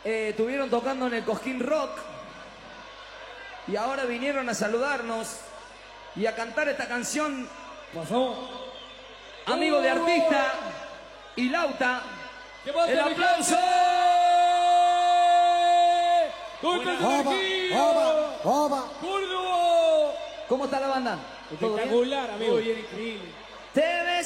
estuvieron tocando en el Cosquín Rock y ahora vinieron a saludarnos y a cantar esta canción. Pasó. Amigo de artista y Lauta. ¡El aplauso! ¡Córdoba! ¿Cómo está la banda? Espectacular, amigo. Muy bien, increíble. Te ves